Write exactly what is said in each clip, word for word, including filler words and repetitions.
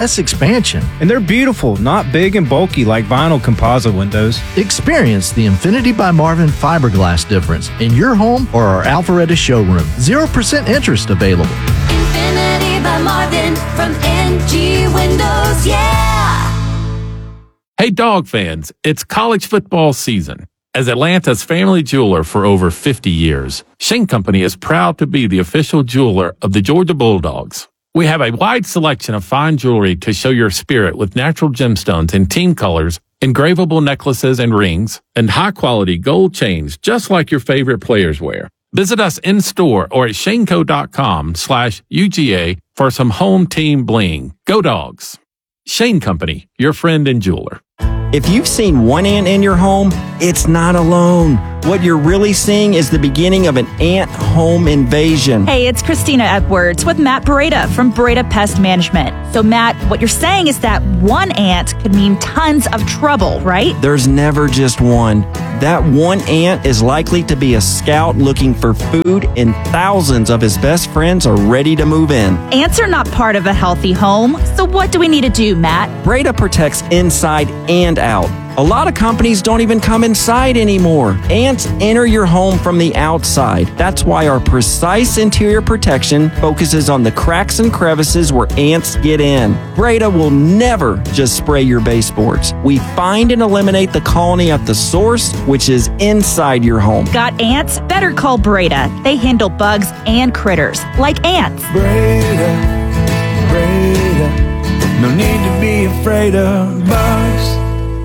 That's expansion. And they're beautiful, not big and bulky like vinyl composite windows. Experience the Infinity by Marvin fiberglass difference in your home or our Alpharetta showroom. zero percent interest available. Infinity by Marvin from N G Windows, yeah! Hey, dog fans, it's college football season. As Atlanta's family jeweler for over fifty years, Shane Company is proud to be the official jeweler of the Georgia Bulldogs. We have a wide selection of fine jewelry to show your spirit with natural gemstones in team colors, engravable necklaces and rings, and high-quality gold chains just like your favorite players wear. Visit us in-store or at shaneco.com slash UGA for some home team bling. Go Dogs! Shane Company, your friend and jeweler. If you've seen one ant in your home, it's not alone. What you're really seeing is the beginning of an ant home invasion. Hey, it's Christina Edwards with Matt Beretta from Beretta Pest Management. So, Matt, what you're saying is that one ant could mean tons of trouble, right? There's never just one. That one ant is likely to be a scout looking for food, and thousands of his best friends are ready to move in. Ants are not part of a healthy home. So what do we need to do, Matt? Beretta protects inside and out. A lot of companies don't even come inside anymore. Ants enter your home from the outside. That's why our precise interior protection focuses on the cracks and crevices where ants get in. Beretta will never just spray your baseboards. We find and eliminate the colony at the source, which is inside your home. Got ants? Better call Beretta. They handle bugs and critters, like ants. Beretta, Beretta, no need to be afraid of bugs.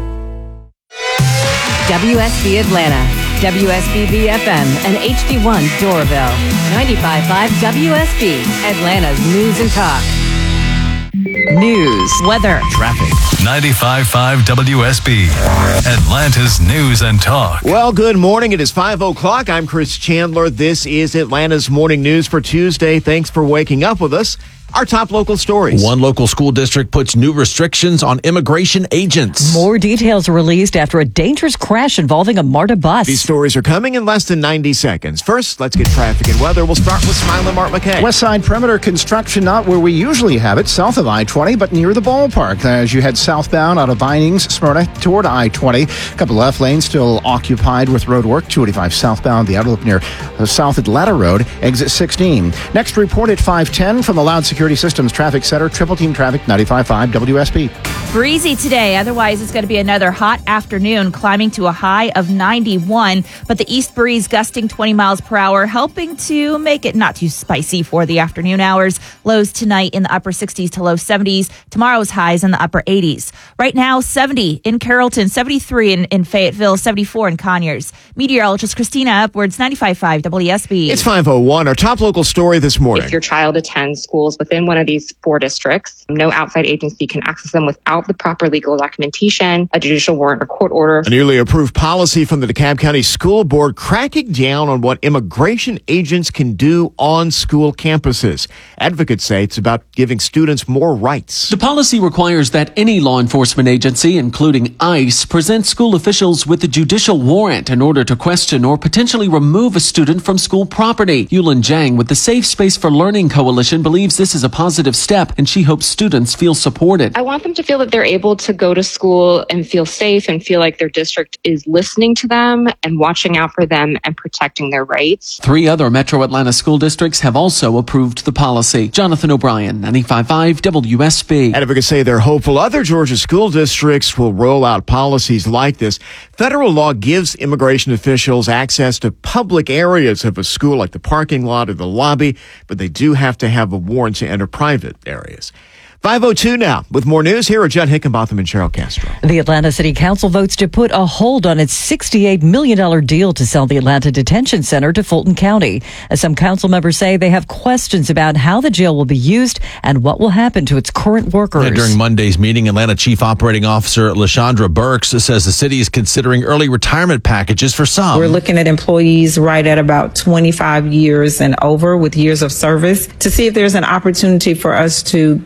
W S B Atlanta, W S B B F M, and H D one Doraville. ninety-five point five W S B, Atlanta's news and talk. News, weather, traffic. ninety-five point five W S B, Atlanta's news and talk. Well, good morning. It is five o'clock. I'm Chris Chandler. This is Atlanta's morning news for Tuesday. Thanks for waking up with us. Our top local stories. One local school district puts new restrictions on immigration agents. More details released after a dangerous crash involving a MARTA bus. These stories are coming in less than ninety seconds. First, let's get traffic and weather. We'll start with Smiling Mark McKay. West Side Perimeter construction not where we usually have it, south of I twenty, but near the ballpark. As you head southbound out of Vinings, Smyrna, toward I twenty. A couple left lanes still occupied with road work. two eighty-five southbound, the outer loop near uh, South Atlanta Road, exit sixteen. Next report at five ten from the Loud Security Systems Traffic Center, Triple Team Traffic, ninety-five point five W S B. Breezy today. Otherwise, it's going to be another hot afternoon, climbing to a high of ninety-one. But the east breeze gusting twenty miles per hour, helping to make it not too spicy for the afternoon hours. Lows tonight in the upper sixties to low seventies. Tomorrow's highs in the upper eighties. Right now, seventy in Carrollton, seventy-three in, in Fayetteville, seventy-four in Conyers. Meteorologist Christina Upwards, ninety-five point five W S B. It's five oh one. Our top local story this morning. If your child attends schools within one of these four districts, no outside agency can access them without the proper legal documentation, a judicial warrant or court order. A newly approved policy from the DeKalb County School Board cracking down on what immigration agents can do on school campuses. Advocates say it's about giving students more rights. The policy requires that any law enforcement agency, including ICE, present school officials with a judicial warrant in order to question or potentially remove a student from school property. Yulin Zhang with the Safe Space for Learning Coalition believes this is a positive step, and she hopes students feel supported. I want them to feel that they're able to go to school and feel safe and feel like their district is listening to them and watching out for them and protecting their rights. Three other Metro Atlanta school districts have also approved the policy. Jonathan O'Brien, ninety-five point five W S B. Advocates say they're hopeful other Georgia school districts will roll out policies like this. Federal law gives immigration officials access to public areas of a school like the parking lot or the lobby, but they do have to have a warrant to enter private areas. five oh two now. With more news, here are Judd Hickenbotham and Cheryl Castro. The Atlanta City Council votes to put a hold on its sixty-eight million dollars deal to sell the Atlanta Detention Center to Fulton County. As some council members say, they have questions about how the jail will be used and what will happen to its current workers. Yeah, during Monday's meeting, Atlanta Chief Operating Officer LaShondra Burks says the city is considering early retirement packages for some. We're looking at employees right at about twenty-five years and over with years of service to see if there's an opportunity for us to bring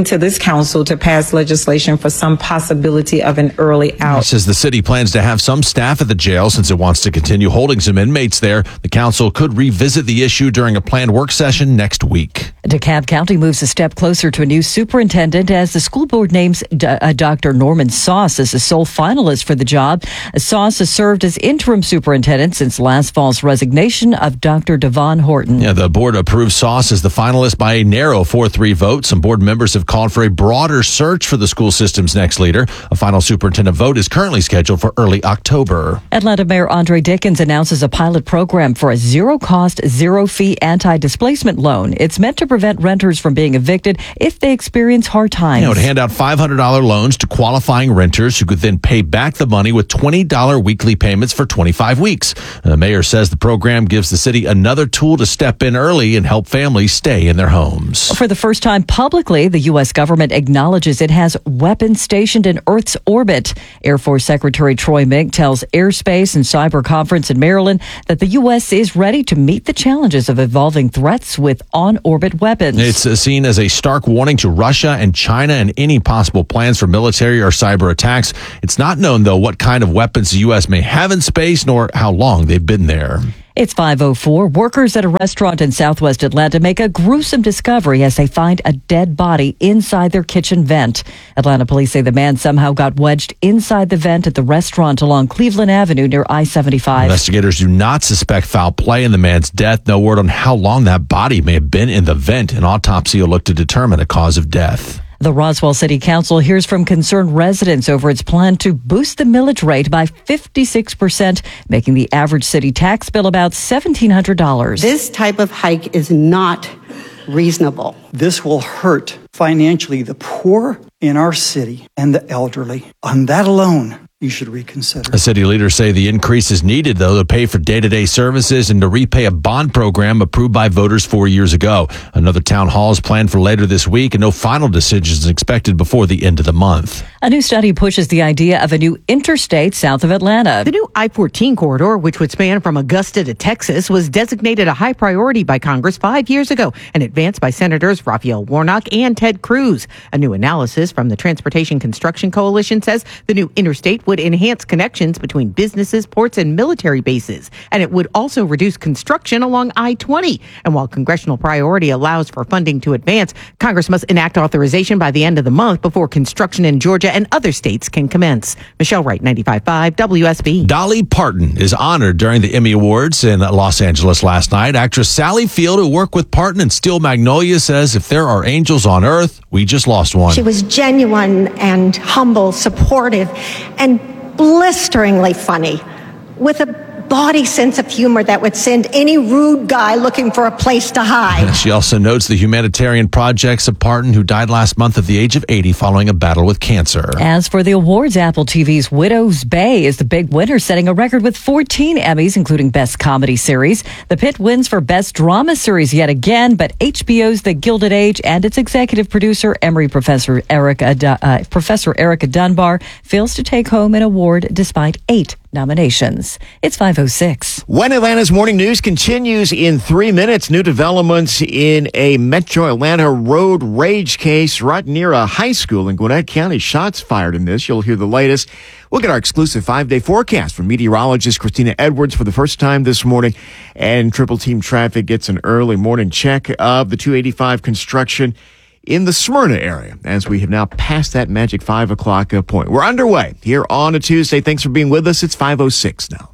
to this council to pass legislation for some possibility of an early out. It says the city plans to have some staff at the jail since it wants to continue holding some inmates there. The council could revisit the issue during a planned work session next week. DeKalb County moves a step closer to a new superintendent as the school board names D- uh, Doctor Norman Sauce as the sole finalist for the job. Sauce has served as interim superintendent since last fall's resignation of Doctor Devon Horton. Yeah, the board approved Sauce as the finalist by a narrow four three vote. Some board members have called for a broader search for the school system's next leader. A final superintendent vote is currently scheduled for early October. Atlanta Mayor Andre Dickens announces a pilot program for a zero-cost, zero-fee anti-displacement loan. It's meant to prevent renters from being evicted if they experience hard times. You know, to hand out five hundred dollars loans to qualifying renters who could then pay back the money with twenty dollars weekly payments for twenty-five weeks. The mayor says the program gives the city another tool to step in early and help families stay in their homes. For the first time publicly, the U S government acknowledges it has weapons stationed in Earth's orbit. Air Force Secretary Troy Mink tells Airspace and Cyber Conference in Maryland that the U S is ready to meet the challenges of evolving threats with on-orbit weapons. It's seen as a stark warning to Russia and China and any possible plans for military or cyber attacks. It's not known, though, what kind of weapons the U S may have in space nor how long they've been there. It's five oh four. Workers at a restaurant in southwest Atlanta make a gruesome discovery as they find a dead body inside their kitchen vent. Atlanta police say the man somehow got wedged inside the vent at the restaurant along Cleveland Avenue near I seventy-five. Investigators do not suspect foul play in the man's death. No word on how long that body may have been in the vent. An autopsy will look to determine a cause of death. The Roswell City Council hears from concerned residents over its plan to boost the millage rate by fifty-six percent, making the average city tax bill about seventeen hundred dollars. This type of hike is not reasonable. This will hurt financially the poor in our city and the elderly. On that alone, you should reconsider. The city leaders say the increase is needed, though, to pay for day-to-day services and to repay a bond program approved by voters four years ago. Another town hall is planned for later this week, and no final decision is expected before the end of the month. A new study pushes the idea of a new interstate south of Atlanta. The new I fourteen corridor, which would span from Augusta to Texas, was designated a high priority by Congress five years ago and advanced by Senators Raphael Warnock and Ted Cruz. A new analysis from the Transportation Construction Coalition says the new interstate would enhance connections between businesses, ports, and military bases. And it would also reduce construction along I twenty. And while congressional priority allows for funding to advance, Congress must enact authorization by the end of the month before construction in Georgia and other states can commence. Michelle Wright, ninety-five point five W S B. Dolly Parton is honored during the Emmy Awards in Los Angeles last night. Actress Sally Field, who worked with Parton in Steel Magnolia, says if there are angels on earth, we just lost one. She was genuine and humble, supportive, and blisteringly funny, with a body sense of humor that would send any rude guy looking for a place to hide. She also notes the humanitarian projects of Parton, who died last month at the age of eighty following a battle with cancer. As for the awards, Apple T V's Widow's Bay is the big winner, setting a record with fourteen Emmys, including Best Comedy Series. The Pit wins for Best Drama Series yet again, but H B O's The Gilded Age and its executive producer, Emory Professor Erica, uh, Professor Erica Dunbar, fails to take home an award despite eight nominations. It's five oh six. When Atlanta's morning news continues in three minutes, new developments in a Metro Atlanta road rage case right near a high school in Gwinnett County. Shots fired in this. You'll hear the latest. We'll get our exclusive five-day forecast from meteorologist Christina Edwards for the first time this morning. And Triple Team Traffic gets an early morning check of the two eighty-five construction in the Smyrna area, as we have now passed that magic five o'clock point. We're underway here on a Tuesday. Thanks for being with us. It's five oh six now.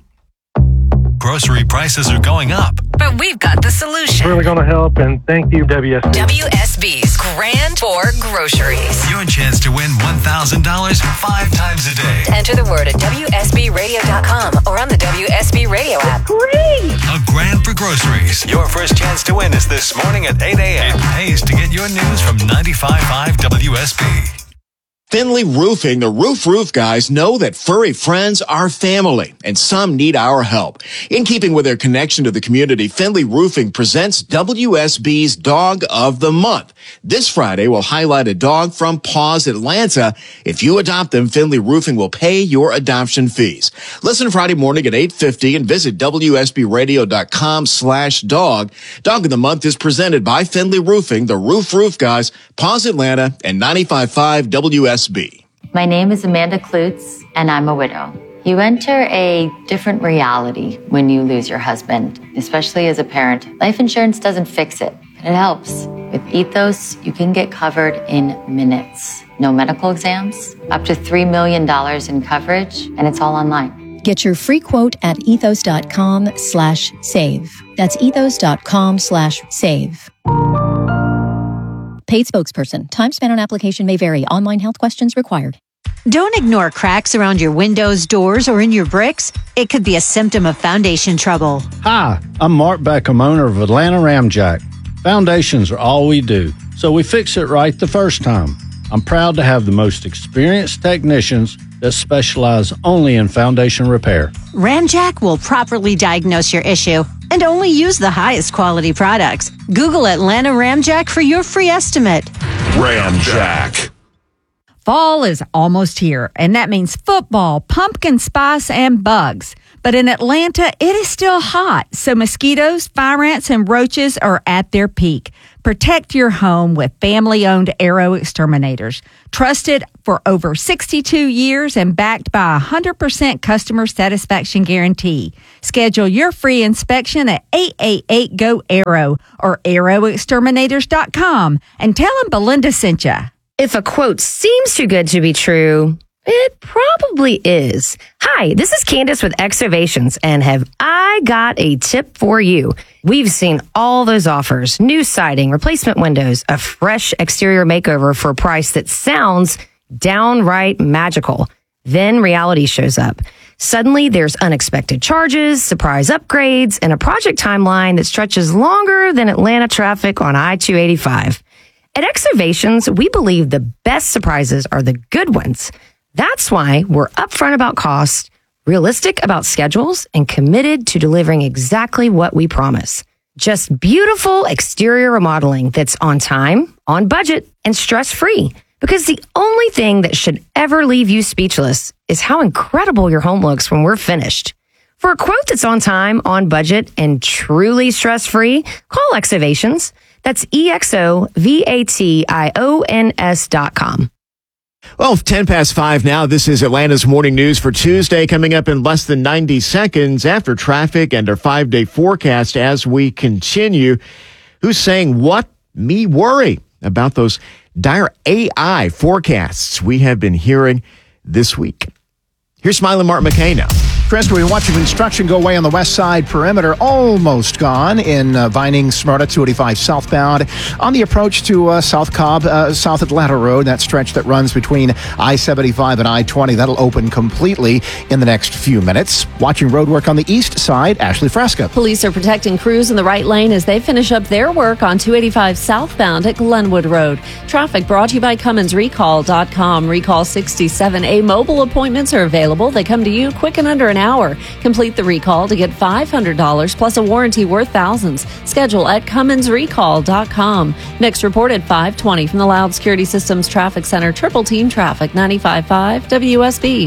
Grocery prices are going up. But we've got the solution. Really going to help, and thank you, W S B. W S B's Grand Tour Groceries. Your chance to win one thousand dollars five times a day. Enter the word at W S B radio dot com or on the W S B radio app. Great! A grand for groceries. Your first chance to win is this morning at eight a.m. It pays to get your news from ninety-five point five W S B. Finley Roofing, the Roof Roof guys, know that furry friends are family, and some need our help. In keeping with their connection to the community, Finley Roofing presents W S B's Dog of the Month. This Friday, we'll highlight a dog from Paws Atlanta. If you adopt them, Finley Roofing will pay your adoption fees. Listen Friday morning at eight fifty and visit W S B radio dot com slash dog. Dog of the Month is presented by Finley Roofing, the Roof Roof guys, Paws Atlanta, and ninety-five point five W S B. My name is Amanda Klutz, and I'm a widow. You enter a different reality when you lose your husband, especially as a parent. Life insurance doesn't fix it, but it helps. With Ethos, you can get covered in minutes. No medical exams, up to three million dollars in coverage, and it's all online. Get your free quote at ethos.com slash save. That's ethos.com slash save. Paid spokesperson. Time spent on application may vary. Online health questions required. Don't ignore cracks around your windows, doors, or in your bricks. It could be a symptom of foundation trouble. Hi, I'm Mark Beckham, owner of Atlanta Ramjack. Foundations are all we do, so we fix it right the first time. I'm proud to have the most experienced technicians that specialize only in foundation repair. Ramjack will properly diagnose your issue and only use the highest quality products. Google Atlanta Ramjack for your free estimate. Ramjack. Fall is almost here, and that means football, pumpkin spice, and bugs. But in Atlanta, it is still hot, so mosquitoes, fire ants, and roaches are at their peak. Protect your home with family-owned Arrow Exterminators. Trusted for over sixty-two years and backed by a one hundred percent customer satisfaction guarantee. Schedule your free inspection at eight eight eight, G O, ARROW or arrow exterminators dot com and tell them Belinda sent you. If a quote seems too good to be true, it probably is. Hi, this is Candace with Exovations, and have I got a tip for you. We've seen all those offers, new siding, replacement windows, a fresh exterior makeover for a price that sounds downright magical. Then reality shows up. Suddenly, there's unexpected charges, surprise upgrades, and a project timeline that stretches longer than Atlanta traffic on I two eighty-five. At Exovations, we believe the best surprises are the good ones. That's why we're upfront about cost, realistic about schedules, and committed to delivering exactly what we promise. Just beautiful exterior remodeling that's on time, on budget, and stress-free. Because the only thing that should ever leave you speechless is how incredible your home looks when we're finished. For a quote that's on time, on budget, and truly stress-free, call Exovations. That's E X O V A T I O N S dot com. Well, ten past five now. This is Atlanta's Morning News for Tuesday, coming up in less than ninety seconds after traffic and our five-day forecast as we continue. Who's saying what? Me worry about those dire A I forecasts we have been hearing this week. Here's Smiling Martin McKay now. Chris, we're watching construction go away on the west side perimeter, almost gone in uh, Vining, Smyrna, two eighty-five southbound. On the approach to uh, South Cobb, uh, South Atlanta Road, that stretch that runs between I seventy-five and I twenty, that'll open completely in the next few minutes. Watching road work on the east side, Ashley Fresca. Police are protecting crews in the right lane as they finish up their work on two eighty-five southbound at Glenwood Road. Traffic brought to you by Cummins Recall dot com. Recall sixty-seven A mobile appointments are available. They come to you quick and under an hour. Complete the recall to get five hundred dollars plus a warranty worth thousands. Schedule at Cummins Recall dot com. Next report at five twenty from the Loud Security Systems Traffic Center. Triple Team Traffic, ninety-five point five W S B.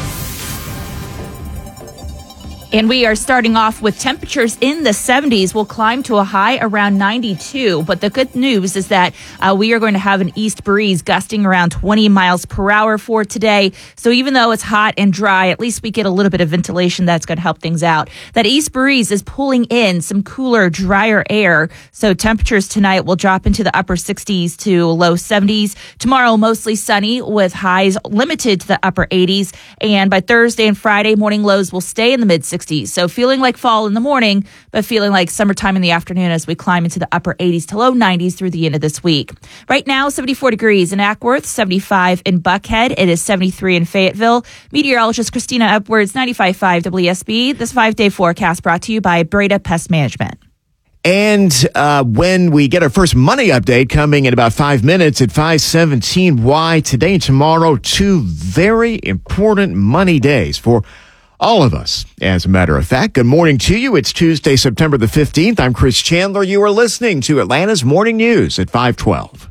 And we are starting off with temperatures in the seventies. We'll climb to a high around ninety-two. But the good news is that uh, we are going to have an east breeze gusting around twenty miles per hour for today. So even though it's hot and dry, at least we get a little bit of ventilation that's going to help things out. That east breeze is pulling in some cooler, drier air. So temperatures tonight will drop into the upper sixties to low seventies. Tomorrow, mostly sunny with highs limited to the upper eighties. And by Thursday and Friday, morning lows will stay in the mid sixties. So feeling like fall in the morning, but feeling like summertime in the afternoon as we climb into the upper eighties to low nineties through the end of this week. Right now, seventy-four degrees in Ackworth, seventy-five in Buckhead. It is seventy-three in Fayetteville. Meteorologist Christina Upwards, ninety-five point five W S B. This five-day forecast brought to you by Breda Pest Management. And uh, when we get our first money update coming in about five minutes at five seventeen, why today and tomorrow, two very important money days for all of us. As a matter of fact, good morning to you. It's Tuesday, September the fifteenth. I'm Chris Chandler. You are listening to Atlanta's Morning News at five twelve.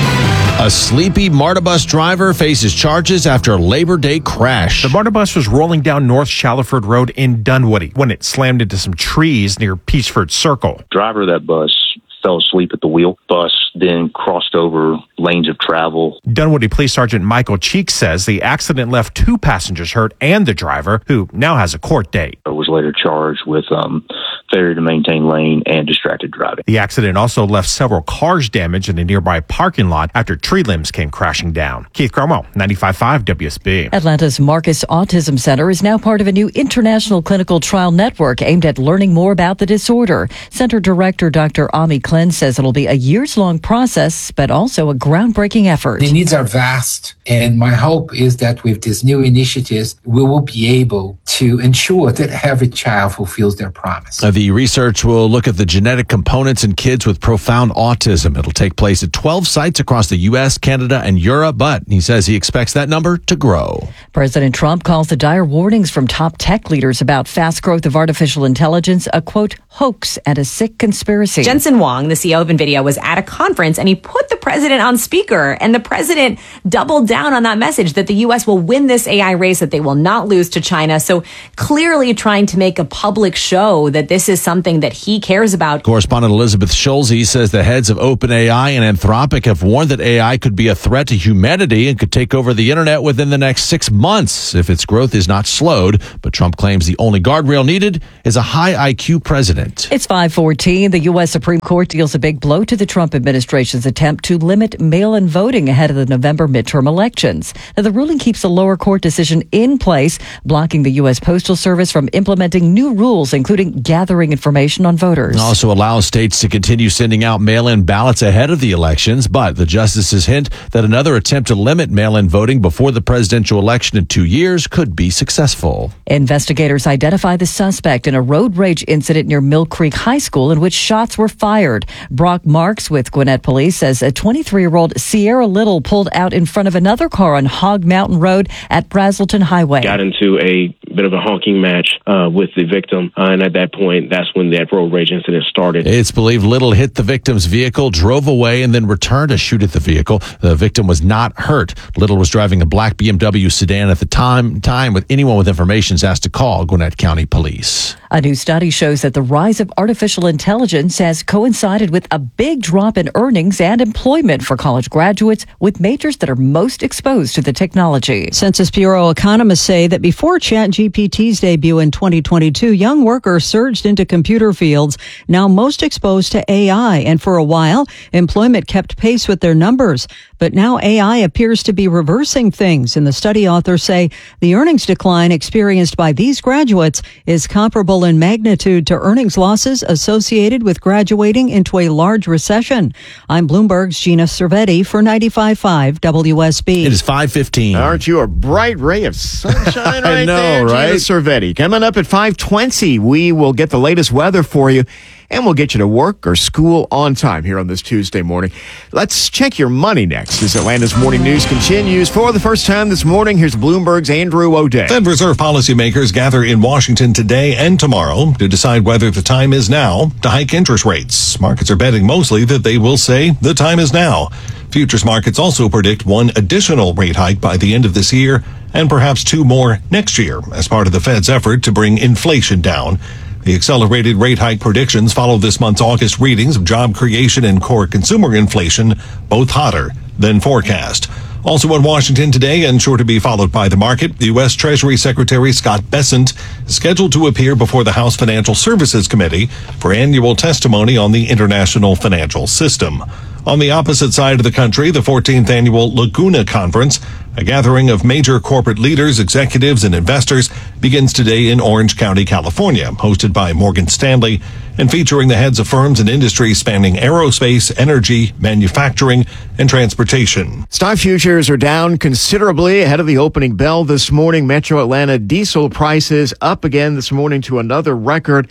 A sleepy MARTA bus driver faces charges after a Labor Day crash. The MARTA bus was rolling down North Shallowford Road in Dunwoody when it slammed into some trees near Peachford Circle. Driver of that bus fell asleep at the wheel. Bus then crossed over lanes of travel. Dunwoody Police Sergeant Michael Cheek says the accident left two passengers hurt and the driver, who now has a court date. I was later charged with um, failure to maintain lane and distracted driving. The accident also left several cars damaged in a nearby parking lot after tree limbs came crashing down. Keith Cromwell, ninety-five point five W S B. Atlanta's Marcus Autism Center is now part of a new international clinical trial network aimed at learning more about the disorder. Center Director Doctor Ami Klin says it'll be a years-long process, but also a groundbreaking effort. The needs are vast, and my hope is that with these new initiatives, we will be able to ensure that every child fulfills their promise. Uh, the research will look at the genetic components in kids with profound autism. It'll take place at twelve sites across the U S, Canada, and Europe, but he says he expects that number to grow. President Trump calls the dire warnings from top tech leaders about fast growth of artificial intelligence a, quote, hoax and a sick conspiracy. Jensen Huang, the C E O of NVIDIA, was at a conference and he put the president on speaker, and the president doubled down on that message that the U S will win this A I race, that they will not lose to China. So clearly trying to make a public show that this is something that he cares about. Correspondent Elizabeth Schulze says the heads of OpenAI and Anthropic have warned that A I could be a threat to humanity and could take over the internet within the next six months if its growth is not slowed. But Trump claims the only guardrail needed is a high I Q president. It's five fourteen. The U S Supreme Court deals a big blow to the Trump administration's attempt to limit mail-in voting ahead of the November midterm elections. Now, the ruling keeps a lower court decision in place, blocking the U S Postal Service from implementing new rules, including gathering information on voters. It also allows states to continue sending out mail-in ballots ahead of the elections, but the justices hint that another attempt to limit mail-in voting before the presidential election in two years could be successful. Investigators identify the suspect in a road rage incident near Mill Creek High School in which shots were fired. Brock Marks with Gwinnett Police says a twenty-three-year-old Sierra Little pulled out in front of another car on Hog Mountain Road at Brazelton Highway. Got into a bit of a honking match uh, with the victim, uh, and at that point, that's when that road rage incident started. It's believed Little hit the victim's vehicle, drove away, and then returned to shoot at the vehicle. The victim was not hurt. Little was driving a black B M W sedan at the time. Time with anyone with information is asked to call Gwinnett County Police. A new study shows that the rise of artificial intelligence has coincided with a big drop in earnings and employment for college graduates with majors that are most exposed to the technology. Census Bureau economists say that before ChatGPT's debut in twenty twenty-two, young workers surged into computer fields, now most exposed to A I. And for a while, employment kept pace with their numbers. But now A I appears to be reversing things. And the study authors say the earnings decline experienced by these graduates is comparable in magnitude to earnings losses associated with graduating into a large recession. I'm Bloomberg's Gina Cervetti for ninety-five point five W S B. It is five fifteen. Aren't you a bright ray of sunshine right I know, there, right? Gina Cervetti? Coming up at five twenty, we will get the latest weather for you, and we'll get you to work or school on time here on this Tuesday morning. Let's check your money next as Atlanta's Morning News continues. For the first time this morning, here's Bloomberg's Andrew O'Day. Fed Reserve policymakers gather in Washington today and tomorrow to decide whether the time is now to hike interest rates. Markets are betting mostly that they will say the time is now. Futures markets also predict one additional rate hike by the end of this year and perhaps two more next year as part of the Fed's effort to bring inflation down. The accelerated rate hike predictions follow this month's August readings of job creation and core consumer inflation, both hotter than forecast. Also in Washington today, and sure to be followed by the market, the U S Treasury Secretary Scott Bessent is scheduled to appear before the House Financial Services Committee for annual testimony on the international financial system. On the opposite side of the country, the fourteenth annual Laguna Conference, a gathering of major corporate leaders, executives, and investors, begins today in Orange County, California, hosted by Morgan Stanley and featuring the heads of firms and industries spanning aerospace, energy, manufacturing, and transportation. Stock futures are down considerably ahead of the opening bell this morning. Metro Atlanta diesel prices up again this morning to another record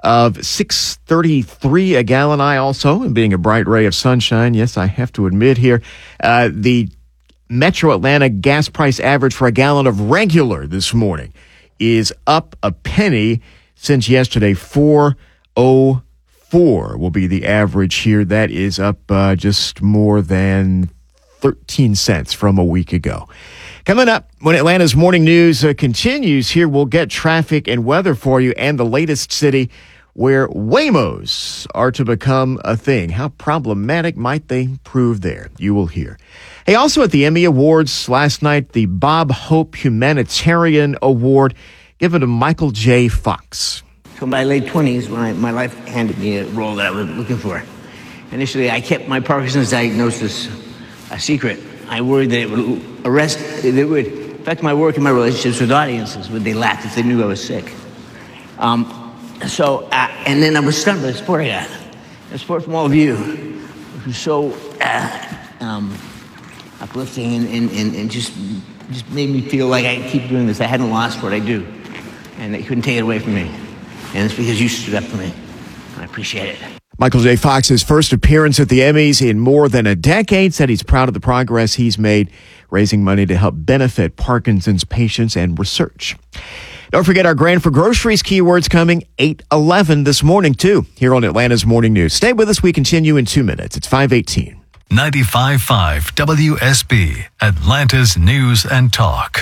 of six thirty-three a gallon. I also am being a bright ray of sunshine. Yes, I have to admit here. Uh, the Metro Atlanta gas price average for a gallon of regular this morning is up a penny since yesterday. four oh four will be the average here. That is up uh, just more than thirteen cents from a week ago. Coming up, when Atlanta's morning news uh, continues, here we'll get traffic and weather for you and the latest city where Waymos are to become a thing. How problematic might they prove there? You will hear. Hey, also at the Emmy Awards last night, the Bob Hope Humanitarian Award given to Michael J. Fox. So in my late twenties, when I, my life handed me a role that I was looking for. Initially, I kept my Parkinson's diagnosis a secret. I worried that it would arrest, it would affect my work and my relationships with audiences. Would they laugh if they knew I was sick? Um, so, uh, and then I was stunned by the support I got. The support from all of you, which was so uh, um, uplifting and, and, and, and just just made me feel like I keep doing this. I hadn't lost what I do, and they couldn't take it away from me. And it's because you stood up for me. I appreciate it. Michael J. Fox's first appearance at the Emmys in more than a decade, said he's proud of the progress he's made, raising money to help benefit Parkinson's patients and research. Don't forget our Grand for Groceries keywords coming eight eleven this morning, too, here on Atlanta's Morning News. Stay with us. We continue in two minutes. It's five eighteen. ninety-five point five W S B, Atlanta's News and Talk.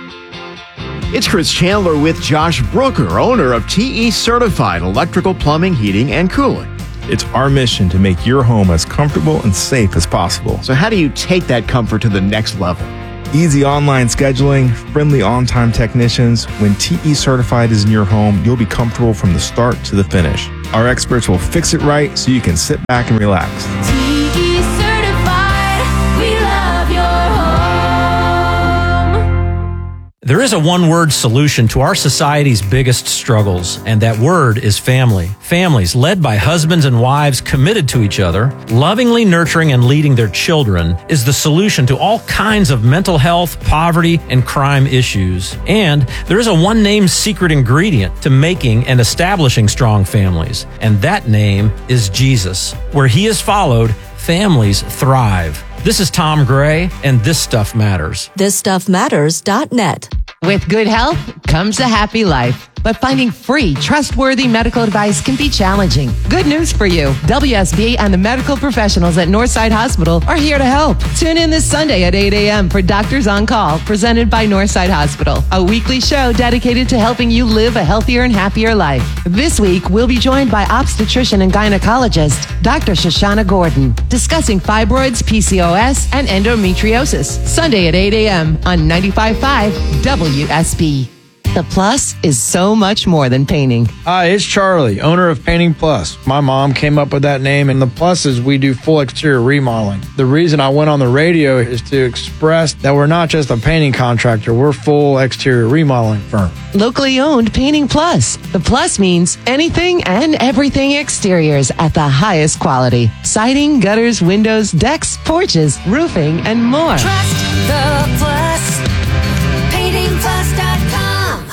It's Chris Chandler with Josh Brooker, owner of T E Certified Electrical Plumbing, Heating, and Cooling. It's our mission to make your home as comfortable and safe as possible. So how do you take that comfort to the next level? Easy online scheduling, friendly on-time technicians. When T E Certified is in your home, you'll be comfortable from the start to the finish. Our experts will fix it right so you can sit back and relax. T E Certified, we love your home. There is a one-word solution to our society's biggest struggles, and that word is family. Families led by husbands and wives committed to each other, lovingly nurturing and leading their children, is the solution to all kinds of mental health, poverty, and crime issues. And there is a one-name secret ingredient to making and establishing strong families, and that name is Jesus. Where he is followed, families thrive. This is Tom Gray, and This Stuff Matters. this stuff matters dot net. With good health comes a happy life. But finding free, trustworthy medical advice can be challenging. Good news for you. W S B and the medical professionals at Northside Hospital are here to help. Tune in this Sunday at eight a.m. for Doctors on Call, presented by Northside Hospital, a weekly show dedicated to helping you live a healthier and happier life. This week, we'll be joined by obstetrician and gynecologist, Doctor Shoshana Gordon, discussing fibroids, P C O S, and endometriosis. Sunday at eight a.m. on ninety-five point five W S B. The Plus is so much more than painting. Hi, it's Charlie, owner of Painting Plus. My mom came up with that name, and the plus is we do full exterior remodeling. The reason I went on the radio is to express that we're not just a painting contractor, we're full exterior remodeling firm. Locally owned Painting Plus. The plus means anything and everything exteriors at the highest quality. Siding, gutters, windows, decks, porches, roofing, and more. Trust the Plus. painting plus dot com.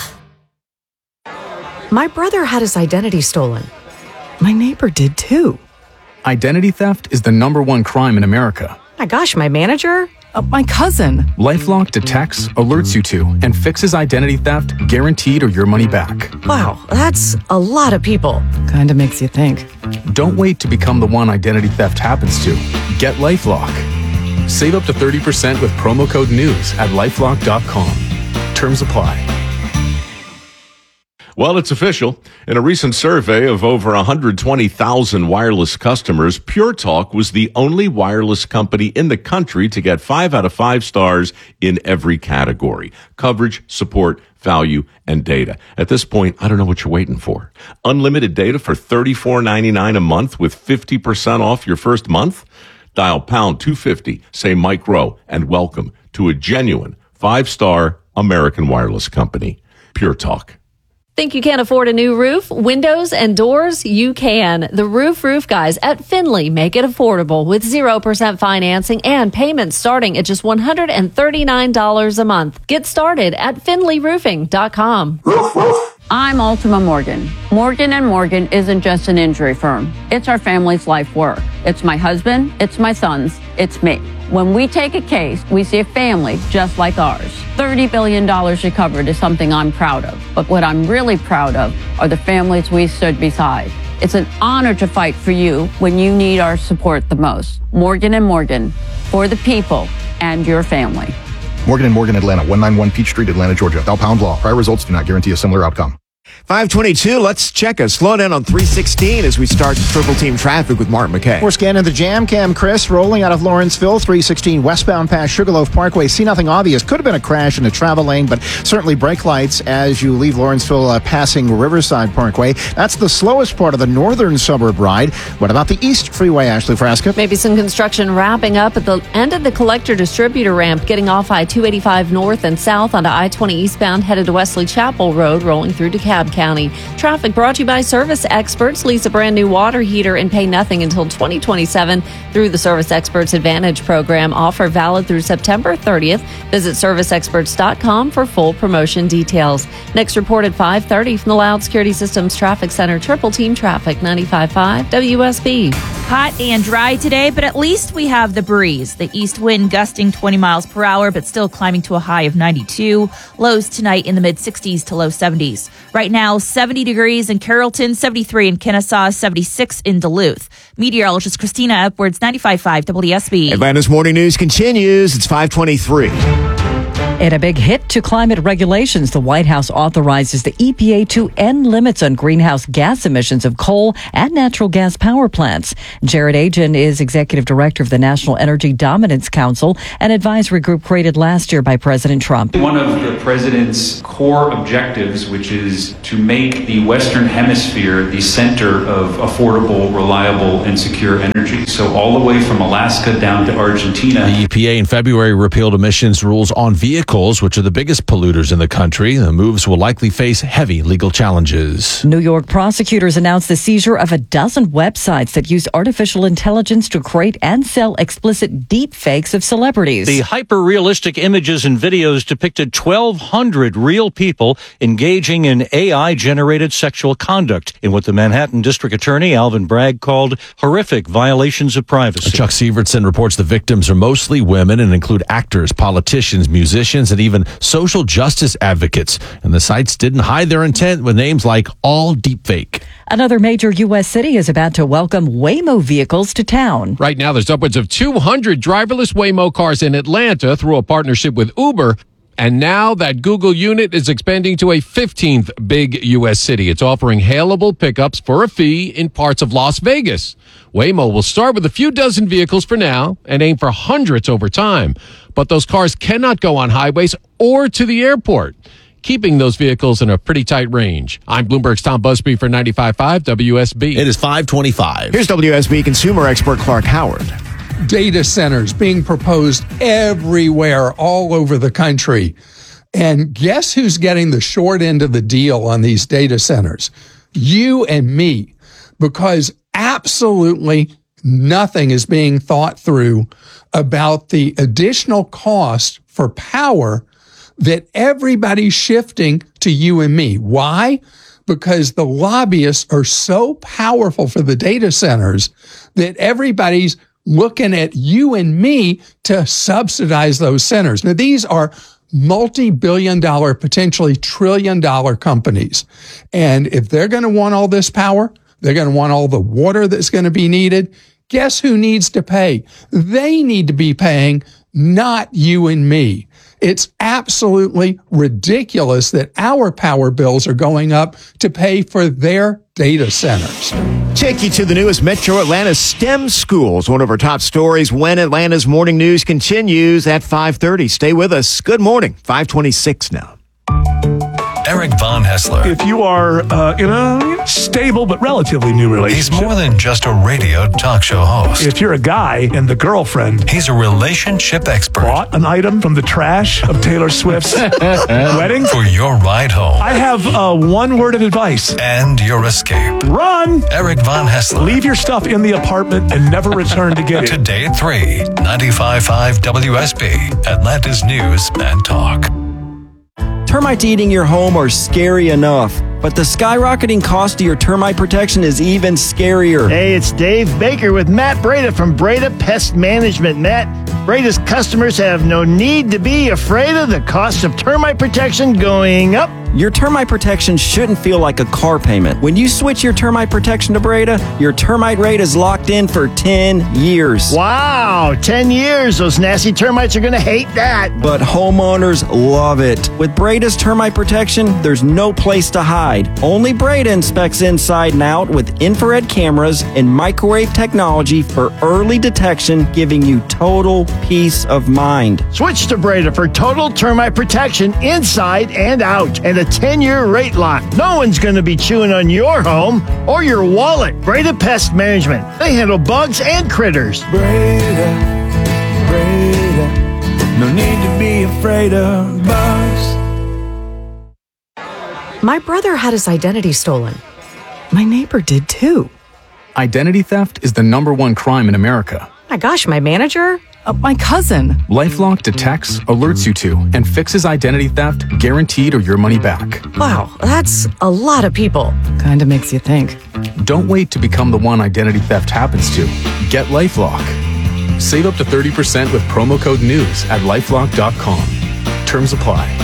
My brother had his identity stolen. My neighbor did too. Identity theft is the number one crime in America. My gosh, my manager? Uh, my cousin. LifeLock detects, alerts you to, and fixes identity theft guaranteed or your money back. Wow, that's a lot of people. Kinda makes you think. Don't wait to become the one identity theft happens to. Get LifeLock. Save up to thirty percent with promo code NEWS at lifelock dot com. Terms apply. Well, it's official. In a recent survey of over one hundred twenty thousand wireless customers, Pure Talk was the only wireless company in the country to get five out of five stars in every category: coverage, support, value, and data. At this point, I don't know what you're waiting for. Unlimited data for thirty-four ninety-nine a month with fifty percent off your first month? Dial pound two fifty, say Mike Rowe, and welcome to a genuine five-star American wireless company. Pure Talk. Think you can't afford a new roof, windows, and doors? You can. The Roof Roof Guys at Finley make it affordable with zero percent financing and payments starting at just one hundred thirty-nine dollars a month. Get started at finley roofing dot com. I'm Ultima Morgan. Morgan and Morgan isn't just an injury firm. It's our family's life work. It's my husband, it's my sons, it's me. When we take a case, we see a family just like ours. thirty billion dollars recovered is something I'm proud of. But what I'm really proud of are the families we stood beside. It's an honor to fight for you when you need our support the most. Morgan and Morgan, for the people and your family. Morgan and Morgan, Atlanta, one ninety-one Peach Street, Atlanta, Georgia. Bell Pound Law. Prior results do not guarantee a similar outcome. five twenty-two, let's check a slowdown on three sixteen as we start triple team traffic with Mark McKay. We're scanning the jam cam, Chris, rolling out of Lawrenceville, three sixteen westbound past Sugarloaf Parkway. See nothing obvious. Could have been a crash in the travel lane, but certainly brake lights as you leave Lawrenceville uh, passing Riverside Parkway. That's the slowest part of the northern suburb ride. What about the East Freeway, Ashley Frasca? Maybe some construction wrapping up at the end of the collector distributor ramp, getting off I two eighty-five north and south onto I twenty eastbound, headed to Wesley Chapel Road, rolling through DeKalb County. Traffic brought to you by Service Experts. Lease a brand new water heater and pay nothing until twenty twenty-seven through the Service Experts Advantage program. Offer valid through September thirtieth. Visit service experts dot com for full promotion details. Next report at five thirty from the Loud Security Systems Traffic Center. Triple Team Traffic, ninety-five point five W S B. Hot and dry today, but at least we have the breeze. The east wind gusting twenty miles per hour, but still climbing to a high of ninety-two. Lows tonight in the mid sixties to low seventies. Right now, seventy degrees in Carrollton, seventy-three in Kennesaw, seventy-six in Duluth. Meteorologist Christina Edwards, ninety-five point five W S B. Atlanta's morning news continues. It's five twenty-three. In a big hit to climate regulations, the White House authorizes the E P A to end limits on greenhouse gas emissions of coal and natural gas power plants. Jared Agin is executive director of the National Energy Dominance Council, an advisory group created last year by President Trump. One of the president's core objectives, which is to make the Western Hemisphere the center of affordable, reliable, and secure energy. So all the way from Alaska down to Argentina. The E P A in February repealed emissions rules on vehicles, which are the biggest polluters in the country. The moves will likely face heavy legal challenges. New York prosecutors announced the seizure of a dozen websites that use artificial intelligence to create and sell explicit deep fakes of celebrities. The hyper-realistic images and videos depicted twelve hundred real people engaging in A I-generated sexual conduct in what the Manhattan District Attorney Alvin Bragg called horrific violations of privacy. Chuck Sievertson reports the victims are mostly women and include actors, politicians, musicians, and even social justice advocates. And the sites didn't hide their intent with names like All Deepfake. Another major U S city is about to welcome Waymo vehicles to town. Right now, there's upwards of two hundred driverless Waymo cars in Atlanta through a partnership with Uber. And now that Google unit is expanding to a fifteenth big U S city. It's offering hailable pickups for a fee in parts of Las Vegas. Waymo will start with a few dozen vehicles for now and aim for hundreds over time. But those cars cannot go on highways or to the airport, keeping those vehicles in a pretty tight range. I'm Bloomberg's Tom Busby for ninety-five point five W S B. It is five twenty-five. Here's W S B consumer expert Clark Howard. Data centers being proposed everywhere, all over the country. And guess who's getting the short end of the deal on these data centers? You and me, because absolutely nothing is being thought through about the additional cost for power that everybody's shifting to you and me. Why? Because the lobbyists are so powerful for the data centers that everybody's looking at you and me to subsidize those centers. Now, these are multi-billion dollar, potentially trillion dollar companies. And if they're going to want all this power, they're going to want all the water that's going to be needed. Guess who needs to pay? They need to be paying, not you and me. It's absolutely ridiculous that our power bills are going up to pay for their data centers. Take you to the newest Metro Atlanta STEM schools. One of our top stories when Atlanta's morning news continues at five thirty. Stay with us. Good morning. five twenty-six now. Eric Von Hessler. If you are uh, in a stable but relatively new relationship. He's more than just a radio talk show host. If you're a guy and the girlfriend. He's a relationship expert. Bought an item from the trash of Taylor Swift's wedding. For your ride home. I have uh, one word of advice. And your escape. Run! Eric Von Hessler. Leave your stuff in the apartment and never return to get it. Today at three, ninety-five point five W S B, Atlanta's News and Talk. Termites eating your home are scary enough. but the skyrocketing cost of your termite protection is even scarier. Hey, it's Dave Baker with Matt Breda from Breda Pest Management. Matt, Breda's customers have no need to be afraid of the cost of termite protection going up. Your termite protection shouldn't feel like a car payment. When you switch your termite protection to Breda, your termite rate is locked in for ten years. Wow, ten years. Those nasty termites are going to hate that. But homeowners love it. With Breda's termite protection, there's no place to hide. Only Breda inspects inside and out with infrared cameras and microwave technology for early detection, giving you total peace of mind. Switch to Breda for total termite protection inside and out. And a ten-year rate lock. No one's going to be chewing on your home or your wallet. Breda Pest Management. They handle bugs and critters. Breda, Breda, no need to be afraid of bugs. My brother had his identity stolen. My neighbor did too. Identity theft is the number one crime in America. My gosh, my manager? Uh, my cousin. LifeLock detects, alerts you to, and fixes identity theft guaranteed or your money back. Wow, that's a lot of people. Kinda makes you think. Don't wait to become the one identity theft happens to. Get LifeLock. Save up to thirty percent with promo code NEWS at lifelock dot com. Terms apply.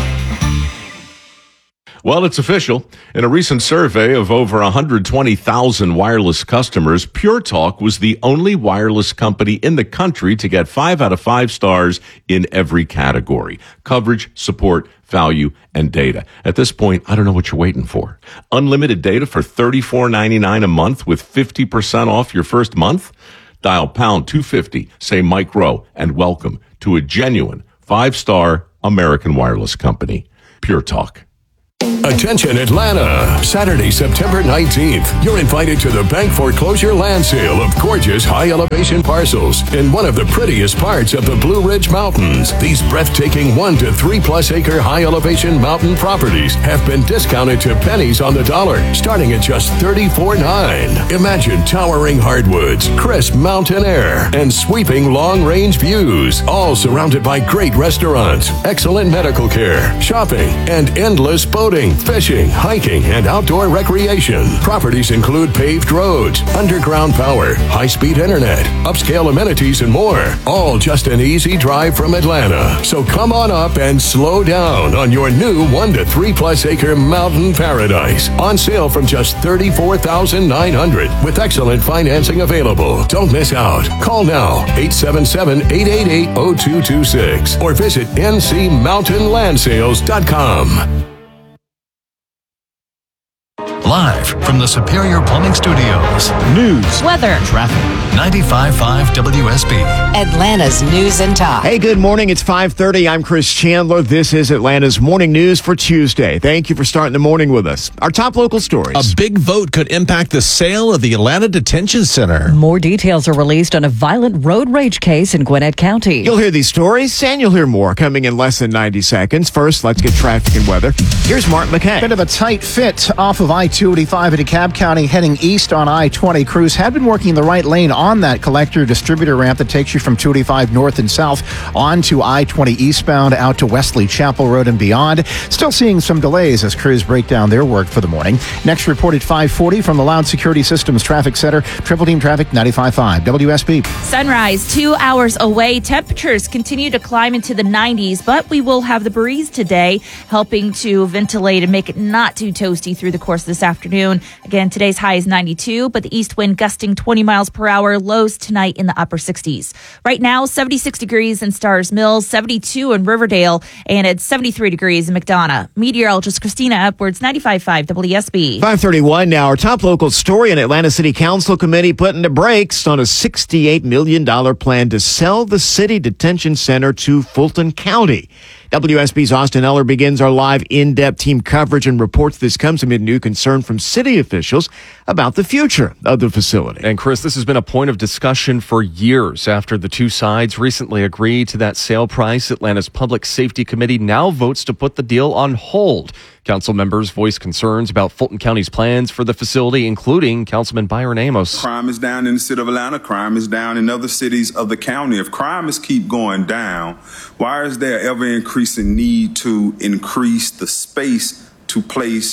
Well, it's official. In a recent survey of over one hundred twenty thousand wireless customers, Pure Talk was the only wireless company in the country to get five out of five stars in every category: coverage, support, value, and data. At this point, I don't know what you're waiting for. Unlimited data for thirty-four ninety-nine a month with fifty percent off your first month? Dial pound two fifty, say Mike Rowe, and welcome to a genuine five-star American wireless company. Pure Talk. Attention Atlanta, Saturday, September nineteenth. You're invited to the bank foreclosure land sale of gorgeous high elevation parcels in one of the prettiest parts of the Blue Ridge Mountains. These breathtaking one to three plus acre high elevation mountain properties have been discounted to pennies on the dollar, starting at just thirty-four dollars and nine cents. Imagine towering hardwoods, crisp mountain air, and sweeping long range views, all surrounded by great restaurants, excellent medical care, shopping, and endless boating, fishing, hiking, and outdoor recreation. Properties include paved roads, underground power, high-speed internet, upscale amenities, and more. All just an easy drive from Atlanta. So come on up and slow down on your new one to three plus acre mountain paradise. On sale from just thirty-four thousand nine hundred dollars with excellent financing available. Don't miss out. Call now, eight seven seven, eight eight eight, zero two two six or visit n c mountain land sales dot com. Live from the Superior Plumbing Studios. News, weather, traffic. ninety-five point five W S B. Atlanta's News and Talk. Hey, good morning. It's five thirty. I'm Chris Chandler. This is Atlanta's Morning News for Tuesday. Thank you for starting the morning with us. Our top local stories. A big vote could impact the sale of the Atlanta Detention Center. More details are released on a violent road rage case in Gwinnett County. You'll hear these stories, and you'll hear more coming in less than ninety seconds. First, let's get traffic and weather. Here's Mark McKay. Bit of a tight fit off of I two eighty-five in DeKalb County, heading east on I twenty. Crews had been working the right lane on that collector distributor ramp that takes you from two eighty-five north and south onto I twenty eastbound out to Wesley Chapel Road and beyond. Still seeing some delays as crews break down their work for the morning. Next reported five forty from the Loud Security Systems Traffic Center. Triple Team Traffic ninety-five point five W S B. Sunrise two hours away. Temperatures continue to climb into the nineties, but we will have the breeze today, helping to ventilate and make it not too toasty through the course of this afternoon. Again, today's high is ninety-two, but the east wind gusting twenty miles per hour. Lows tonight in the upper sixties. Right now, seventy-six degrees in Stars Mills, seventy-two in Riverdale, and it's seventy-three degrees in McDonough. Meteorologist Christina Upwards, ninety-five point five W S B. five thirty-one now. Our top local story: an Atlanta City Council committee putting the brakes on a sixty-eight million dollars plan to sell the city detention center to Fulton County. W S B's Austin Eller begins our live in-depth team coverage and reports this comes amid new concern from city officials about the future of the facility. And Chris, this has been a point of discussion for years after the two sides recently agreed to that sale price. Atlanta's Public Safety Committee now votes to put the deal on hold. Council members voiced concerns about Fulton County's plans for the facility, including Councilman Byron Amos. Crime is down in the city of Atlanta. Crime is down in other cities of the county. If crime is keep going down, why is there ever increasing need to increase the space to place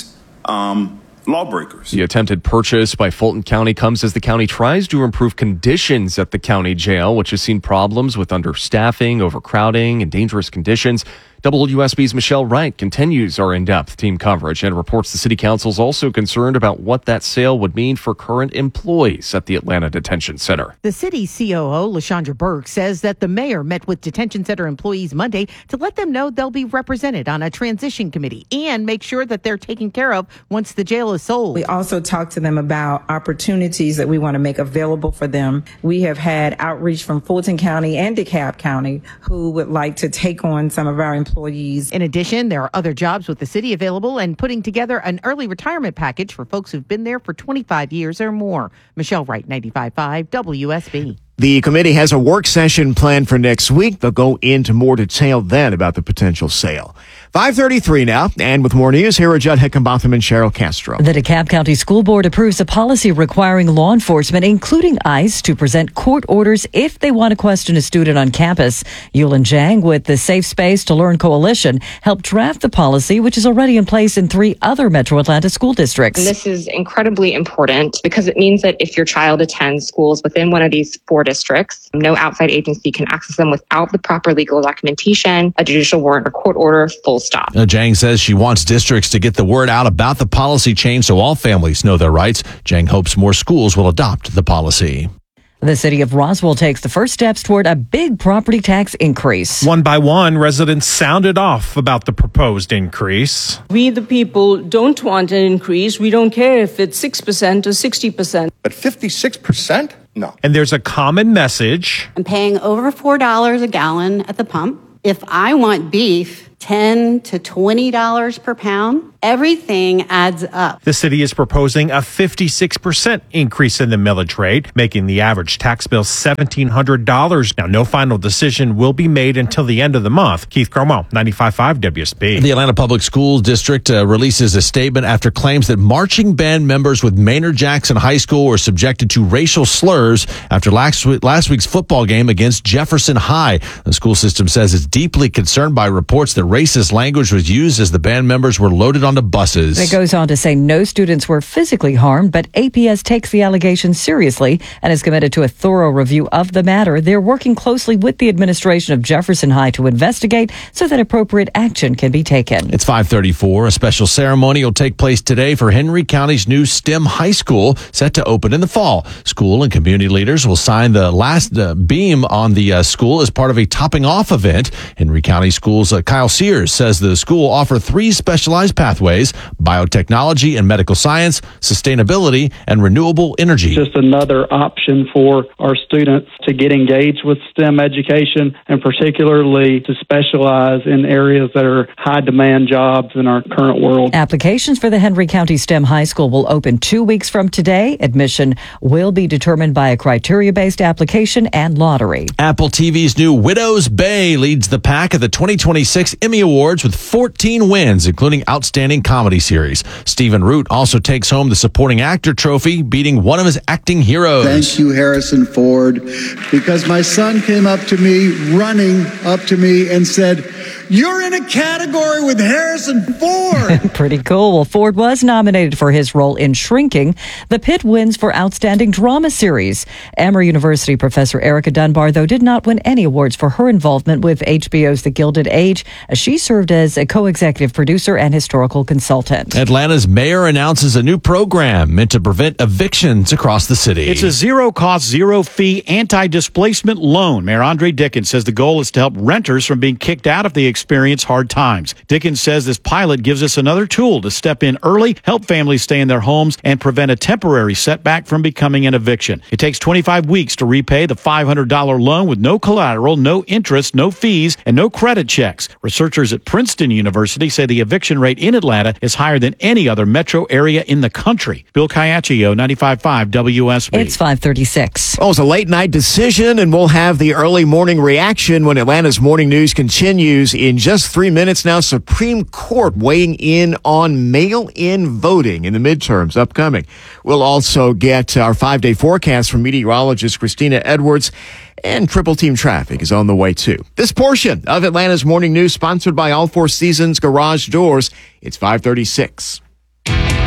um, lawbreakers. The attempted purchase by Fulton County comes as the county tries to improve conditions at the county jail, which has seen problems with understaffing, overcrowding, and dangerous conditions. W S B's Michelle Wright continues our in-depth team coverage and reports the city council is also concerned about what that sale would mean for current employees at the Atlanta Detention Center. The city's C O O, LaShondra Burke, says that the mayor met with detention center employees Monday to let them know they'll be represented on a transition committee and make sure that they're taken care of once the jail is sold. We also talked to them about opportunities that we want to make available for them. We have had outreach from Fulton County and DeKalb County who would like to take on some of our employees. In addition, there are other jobs with the city available and putting together an early retirement package for folks who've been there for twenty-five years or more. Michelle Wright, ninety-five point five W S B. The committee has a work session planned for next week. They'll go into more detail then about the potential sale. five thirty-three now, and with more news, here are Judd Hickenbotham and Cheryl Castro. The DeKalb County School Board approves a policy requiring law enforcement, including ICE, to present court orders if they want to question a student on campus. Yulin Zhang with the Safe Space to Learn Coalition helped draft the policy, which is already in place in three other Metro Atlanta school districts. And this is incredibly important because it means that if your child attends schools within one of these four districts, no outside agency can access them without the proper legal documentation, a judicial warrant, or court order, full stop. Uh, Jang says she wants districts to get the word out about the policy change so all families know their rights. Jang hopes more schools will adopt the policy. The city of Roswell takes the first steps toward a big property tax increase. One by one, residents sounded off about the proposed increase. We, the people, don't want an increase. We don't care if it's six percent or sixty percent. But fifty-six percent? No. And there's a common message. I'm paying over four dollars a gallon at the pump. If I want beef, ten to twenty dollars per pound. Everything adds up. The city is proposing a fifty-six percent increase in the millage rate, making the average tax bill seventeen hundred dollars. Now, no final decision will be made until the end of the month. Keith Cromwell, ninety-five point five W S B. The Atlanta Public School District uh, releases a statement after claims that marching band members with Maynard Jackson High School were subjected to racial slurs after last, week, last week's football game against Jefferson High. The school system says it's deeply concerned by reports that racist language was used as the band members were loaded onto buses. It goes on to say no students were physically harmed, but A P S takes the allegations seriously and is committed to a thorough review of the matter. They're working closely with the administration of Jefferson High to investigate so that appropriate action can be taken. It's five thirty-four. A special ceremony will take place today for Henry County's new STEM high school, set to open in the fall. School and community leaders will sign the last uh, beam on the uh, school as part of a topping off event. Henry County Schools' uh, Kyle Sears says the school will offer three specialized pathways: biotechnology and medical science, sustainability, and renewable energy. Just another option for our students to get engaged with STEM education, and particularly to specialize in areas that are high demand jobs in our current world. Applications for the Henry County STEM High School will open two weeks from today. Admission will be determined by a criteria-based application and lottery. Apple T V's new Widow's Bay leads the pack at the twenty twenty-six Emmy Awards with fourteen wins, including Outstanding Comedy Series. Stephen Root also takes home the Supporting Actor trophy, beating one of his acting heroes. Thank you, Harrison Ford, because my son came up to me, running up to me, and said, "You're in a category with Harrison Ford." Pretty cool. Well, Ford was nominated for his role in Shrinking. The Pit wins for Outstanding Drama Series. Emory University professor Erica Dunbar, though, did not win any awards for her involvement with H B O's The Gilded Age, as she served as a co-executive producer and historical consultant. Atlanta's mayor announces a new program meant to prevent evictions across the city. It's a zero-cost, zero-fee anti-displacement loan. Mayor Andre Dickens says the goal is to help renters from being kicked out if they experience hard times. Dickens says this pilot gives us another tool to step in early, help families stay in their homes, and prevent a temporary setback from becoming an eviction. It takes twenty-five weeks to repay the five hundred dollars loan with no collateral, no interest, no fees, and no credit checks. Researchers at Princeton University say the eviction rate in Atlanta is higher than any other metro area in the country. Bill Caiaccio, ninety-five point five W S B. It's five thirty-six. Oh, it's a late night decision, and we'll have the early morning reaction when Atlanta's morning news continues. In just three minutes now, Supreme Court weighing in on mail-in voting in the midterms upcoming. We'll also get our five-day forecast from meteorologist Christina Edwards, and Triple Team Traffic is on the way too. This portion of Atlanta's morning news sponsored by All Four Seasons Garage Doors. It's five thirty-six.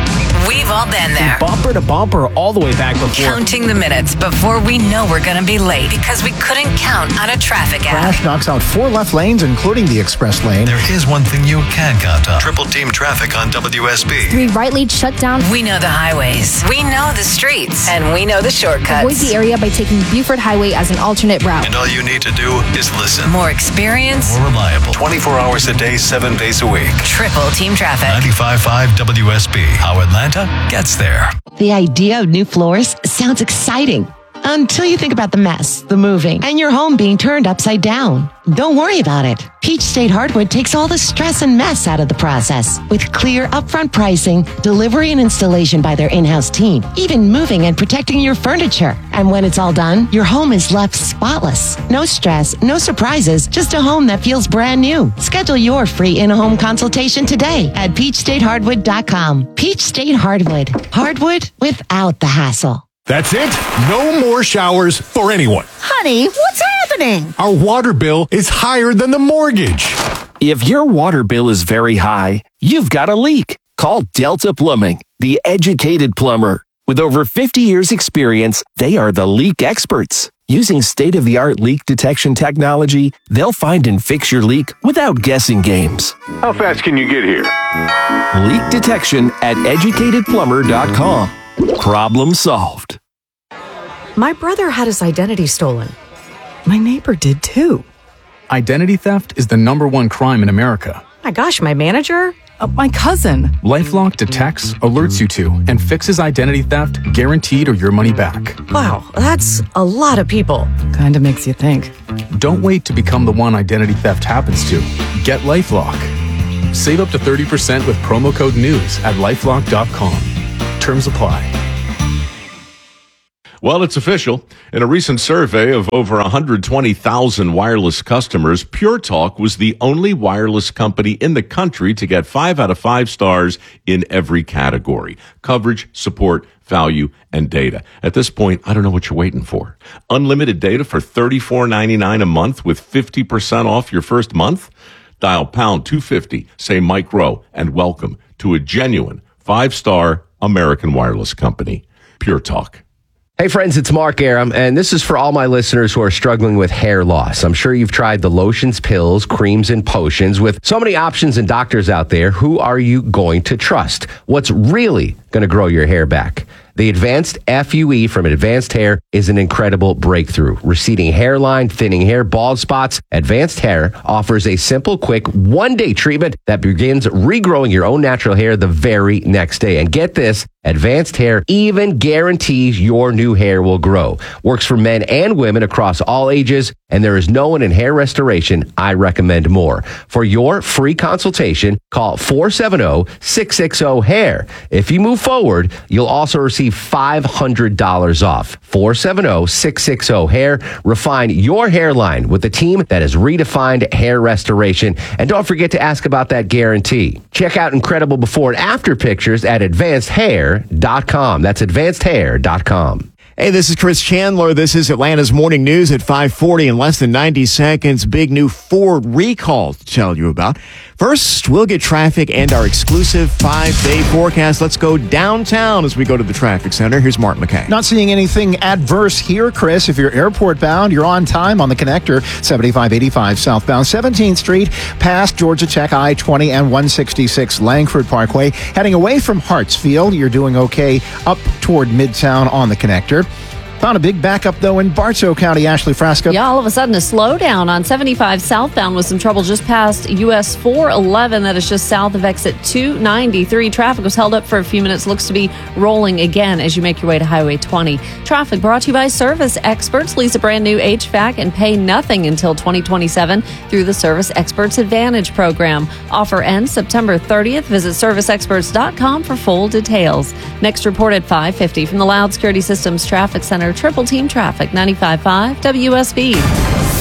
We've all been there. Bumper to bumper all the way back before. Counting the minutes before we know we're going to be late because we couldn't count on a traffic app. Crash knocks out four left lanes, including the express lane. There is one thing you can count on. Triple team traffic on W S B. Three right lanes shut down. We know the highways. We know the streets. And we know the shortcuts. Avoid the area by taking Buford Highway as an alternate route. And all you need to do is listen. More experience. More reliable. twenty-four hours a day, seven days a week. Triple team traffic. ninety-five point five W S B. How Atlanta gets there. The idea of new floors sounds exciting until you think about the mess, the moving, and your home being turned upside down. Don't worry about it. Peach State Hardwood takes all the stress and mess out of the process with clear upfront pricing, delivery and installation by their in-house team, even moving and protecting your furniture. And when it's all done, your home is left spotless. No stress, no surprises, just a home that feels brand new. Schedule your free in-home consultation today at peach state hardwood dot com. Peach State Hardwood. Hardwood without the hassle. That's it. No more showers for anyone. Honey, what's happening? Our water bill is higher than the mortgage. If your water bill is very high, you've got a leak. Call Delta Plumbing, the educated plumber. With over fifty years experience, they are the leak experts. Using state-of-the-art leak detection technology, they'll find and fix your leak without guessing games. How fast can you get here? Leak detection at educated plumber dot com. Problem solved. My brother had his identity stolen. My neighbor did too. Identity theft is the number one crime in America. My gosh, my manager? Uh, my cousin. LifeLock detects, alerts you to, and fixes identity theft guaranteed or your money back. Wow, that's a lot of people. Kinda makes you think. Don't wait to become the one identity theft happens to. Get LifeLock. Save up to thirty percent with promo code NEWS at lifelock dot com. Terms apply. Well, it's official. In a recent survey of over one hundred twenty thousand wireless customers, Pure Talk was the only wireless company in the country to get five out of five stars in every category: coverage, support, value, and data. At this point, I don't know what you're waiting for. Unlimited data for thirty-four ninety-nine a month with fifty percent off your first month? Dial pound two fifty, say Mike Rowe, and welcome to a genuine five-star American wireless company, Pure Talk. Hey friends, it's Mark Aram, and this is for all my listeners who are struggling with hair loss. I'm sure you've tried the lotions, pills, creams, and potions. With so many options and doctors out there, who are you going to trust? What's really going to grow your hair back? The Advanced F U E from Advanced Hair is an incredible breakthrough. Receding hairline, thinning hair, bald spots. Advanced Hair offers a simple, quick, one-day treatment that begins regrowing your own natural hair the very next day. And get this, Advanced Hair even guarantees your new hair will grow. Works for men and women across all ages, and there is no one in hair restoration I recommend more. For your free consultation, call four seven zero, six six zero, hair. If you move forward, you'll also receive five hundred dollars off. four seven zero, six six zero, hair. Refine your hairline with a team that has redefined hair restoration. And don't forget to ask about that guarantee. Check out incredible before and after pictures at advanced hair dot com. That's advanced hair dot com. Hey, this is Chris Chandler. This is Atlanta's Morning News at five forty. In less than ninety seconds, big new Ford recall to tell you about. First, we'll get traffic and our exclusive five-day forecast. Let's go downtown as we go to the traffic center. Here's Mark McKay. Not seeing anything adverse here, Chris. If you're airport bound, you're on time on the connector, seventy-five eighty-five southbound, seventeenth Street, past Georgia Tech, I twenty, and one sixty-six Langford Parkway. Heading away from Hartsfield, you're doing okay up toward Midtown on the connector. Found a big backup, though, in Bartow County. Ashley Frasco. Yeah, all of a sudden, a slowdown on seventy-five southbound with some trouble just past U S four eleven. That is just south of exit two ninety-three. Traffic was held up for a few minutes. Looks to be rolling again as you make your way to Highway twenty. Traffic brought to you by Service Experts. Lease a brand new H V A C and pay nothing until twenty twenty-seven through the Service Experts Advantage program. Offer ends September thirtieth. Visit service experts dot com for full details. Next report at five fifty from the Loud Security Systems Traffic Center. Triple Team Traffic, ninety-five point five W S B.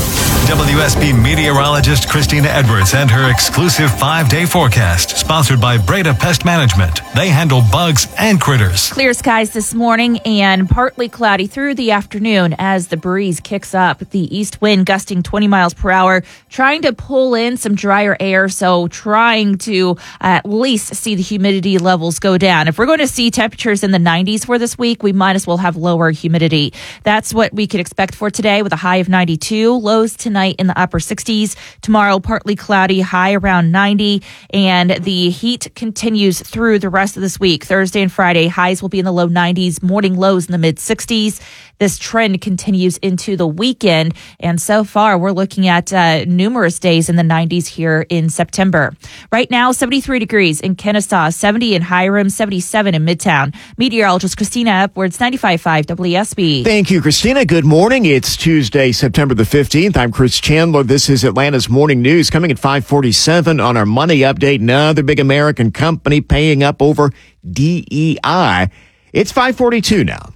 W S B meteorologist Christina Edwards and her exclusive five-day forecast, sponsored by Breda Pest Management. They handle bugs and critters. Clear skies this morning and partly cloudy through the afternoon as the breeze kicks up. The east wind gusting twenty miles per hour, trying to pull in some drier air, so trying to at least see the humidity levels go down. If we're going to see temperatures in the nineties for this week, we might as well have lower humidity. That's what we could expect for today with a high of ninety-two. Lows tonight in the upper sixties. Tomorrow, partly cloudy, high around ninety. And the heat continues through the rest of this week. Thursday and Friday, highs will be in the low nineties, morning lows in the mid sixties. This trend continues into the weekend. And so far, we're looking at uh, numerous days in the nineties here in September. Right now, seventy-three degrees in Kennesaw, seventy in Hiram, seventy-seven in Midtown. Meteorologist Christina Edwards, ninety-five point five W S B. Thank you, Christina. Good morning. It's Tuesday, September the fifteenth. I'm Chris Chandler. This is Atlanta's Morning News coming at five forty-seven on our Money Update. Another big American company paying up over D E I. It's five forty-two now.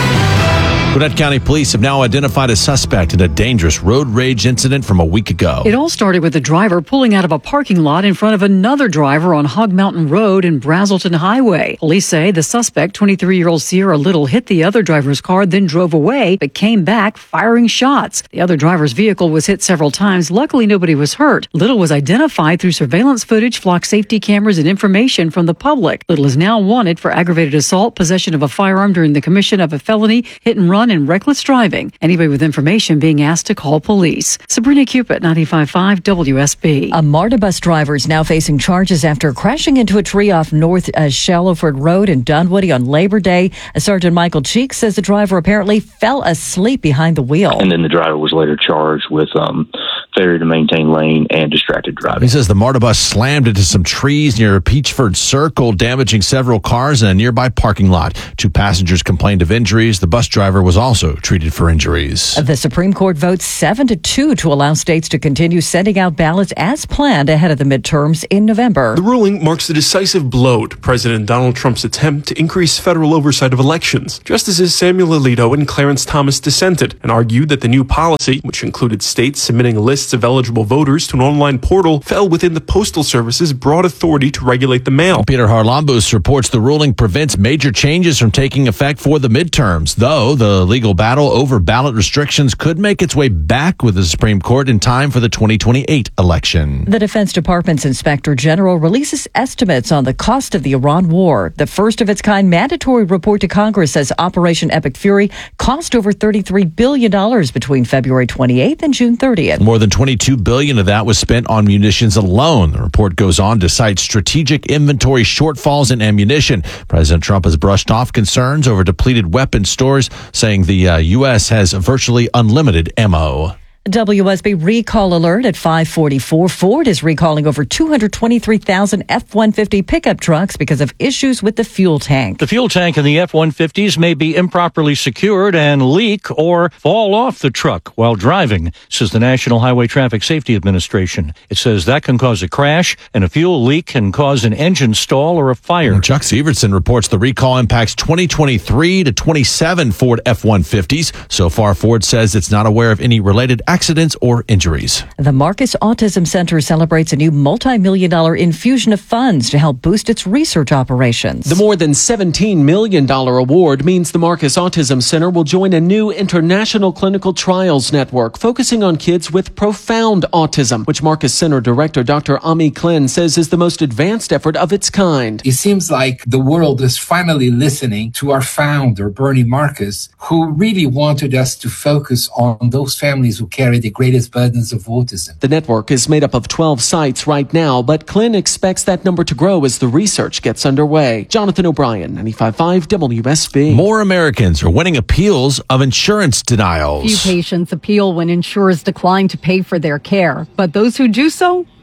Gwinnett County Police have now identified a suspect in a dangerous road rage incident from a week ago. It all started with the driver pulling out of a parking lot in front of another driver on Hog Mountain Road and Brazelton Highway. Police say the suspect, twenty-three-year-old Sierra Little, hit the other driver's car, then drove away, but came back firing shots. The other driver's vehicle was hit several times. Luckily, nobody was hurt. Little was identified through surveillance footage, flock safety cameras, and information from the public. Little is now wanted for aggravated assault, possession of a firearm during the commission of a felony, hit and run, and reckless driving. Anybody with information being asked to call police. Sabrina Cupid, ninety-five point five W S B. A MARTA bus driver is now facing charges after crashing into a tree off North uh, Shallowford Road in Dunwoody on Labor Day. A Sergeant Michael Cheek says the driver apparently fell asleep behind the wheel. And then the driver was later charged with um, failure to maintain lane and distracted driving. He says the MARTA bus slammed into some trees near Peachford Circle, damaging several cars in a nearby parking lot. Two passengers complained of injuries. The bus driver was also treated for injuries. The Supreme Court votes seven to two to allow states to continue sending out ballots as planned ahead of the midterms in November. The ruling marks a decisive blow to President Donald Trump's attempt to increase federal oversight of elections. Justices Samuel Alito and Clarence Thomas dissented and argued that the new policy, which included states submitting lists of eligible voters to an online portal, fell within the Postal Service's broad authority to regulate the mail. Peter Harlambous reports the ruling prevents major changes from taking effect for the midterms, though the legal battle over ballot restrictions could make its way back with the Supreme Court in time for the twenty twenty-eight election. The Defense Department's Inspector General releases estimates on the cost of the Iran war. The first of its kind mandatory report to Congress says Operation Epic Fury cost over thirty-three billion dollars between February twenty-eighth and June thirtieth. More than twenty-two billion dollars of that was spent on munitions alone. The report goes on to cite strategic inventory shortfalls in ammunition. President Trump has brushed off concerns over depleted weapon stores, saying the uh, U S has virtually unlimited ammo. W S B recall alert at five forty-four. Ford is recalling over two hundred twenty-three thousand F one fifty pickup trucks because of issues with the fuel tank. The fuel tank in the F one fifties may be improperly secured and leak or fall off the truck while driving, says the National Highway Traffic Safety Administration. It says that can cause a crash, and a fuel leak can cause an engine stall or a fire. And Chuck Severson reports the recall impacts twenty twenty-three to twenty-seven Ford F one fifties. So far, Ford says it's not aware of any related accidents or injuries. The Marcus Autism Center celebrates a new multi-million dollar infusion of funds to help boost its research operations. The more than seventeen million dollars award means the Marcus Autism Center will join a new international clinical trials network focusing on kids with profound autism, which Marcus Center Director Doctor Ami Klin says is the most advanced effort of its kind. It seems like the world is finally listening to our founder, Bernie Marcus, who really wanted us to focus on those families who carry the greatest burdens of autism. The network is made up of twelve sites right now, but Klin expects that number to grow as the research gets underway. Jonathan O'Brien, ninety-five point five W S B. More Americans are winning appeals of insurance denials. Few patients appeal when insurers decline to pay for their care, but those who do so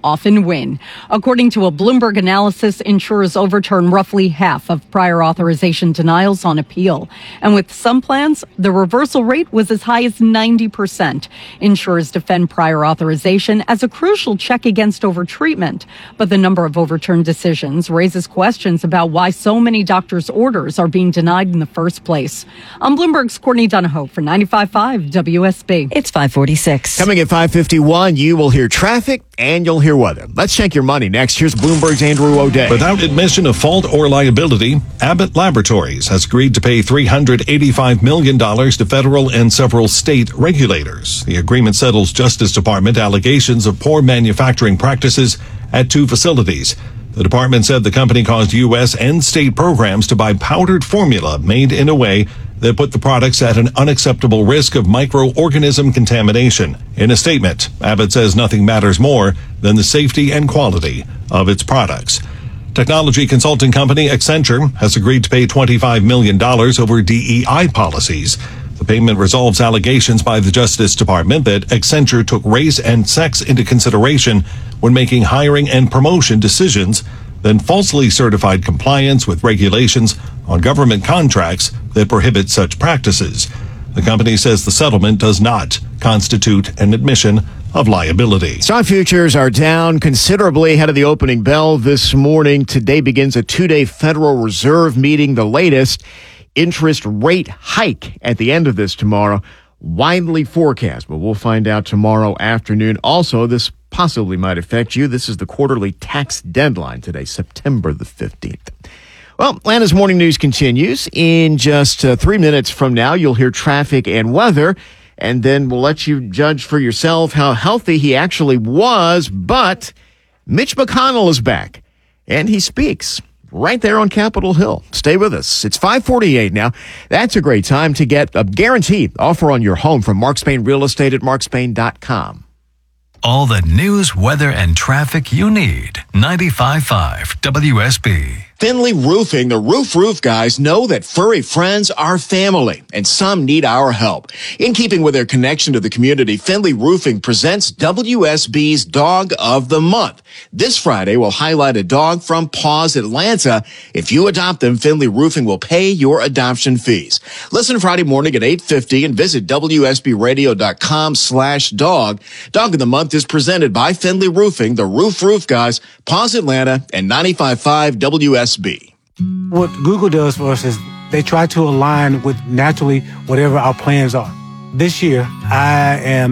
often win. According to a Bloomberg analysis, insurers overturn roughly half of prior authorization denials on appeal. And with some plans, the reversal rate was as high as ninety percent. Insurers defend prior authorization as a crucial check against overtreatment. But the number of overturned decisions raises questions about why so many doctors' orders are being denied in the first place. I'm Bloomberg's Courtney Donahoe for ninety-five point five W S B. It's five forty-six. Coming at five fifty-one, you will hear traffic and you'll hear weather. Let's check your money next. Here's Bloomberg's Andrew O'Day. Without admission of fault or liability, Abbott Laboratories has agreed to pay three hundred eighty-five million dollars to federal and several state regulators. The agreement settles Justice Department allegations of poor manufacturing practices at two facilities. The department said the company caused U S and state programs to buy powdered formula made in a way that put the products at an unacceptable risk of microorganism contamination. In a statement, Abbott says nothing matters more than the safety and quality of its products. Technology consulting company Accenture has agreed to pay twenty-five million dollars over D E I policies. The payment resolves allegations by the Justice Department that Accenture took race and sex into consideration when making hiring and promotion decisions, then falsely certified compliance with regulations on government contracts that prohibit such practices. The company says the settlement does not constitute an admission of liability. Stock futures are down considerably ahead of the opening bell this morning. Today begins a two-day Federal Reserve meeting, the latest interest rate hike at the end of this tomorrow. Widely forecast, but we'll find out tomorrow afternoon. Also, this possibly might affect you. This is the quarterly tax deadline today, September the fifteenth. Well, Atlanta's Morning News continues. In just uh, three minutes from now, you'll hear traffic and weather, and then we'll let you judge for yourself how healthy he actually was. But Mitch McConnell is back, and he speaks right there on Capitol Hill. Stay with us. It's five forty-eight now. That's a great time to get a guaranteed offer on your home from Mark Spain Real Estate at mark spain dot com. All the news, weather, and traffic you need. ninety-five point five W S B. Finley Roofing, the Roof Roof guys, know that furry friends are family, and some need our help. In keeping with their connection to the community, Finley Roofing presents W S B's Dog of the Month. This Friday, we'll highlight a dog from Paws Atlanta. If you adopt them, Finley Roofing will pay your adoption fees. Listen Friday morning at eight fifty and visit W S B radio dot com slash dog. Dog of the Month is presented by Finley Roofing, the Roof Roof guys, Paws Atlanta, and ninety-five point five W S B. What Google does for us is they try to align with naturally whatever our plans are. This year, I am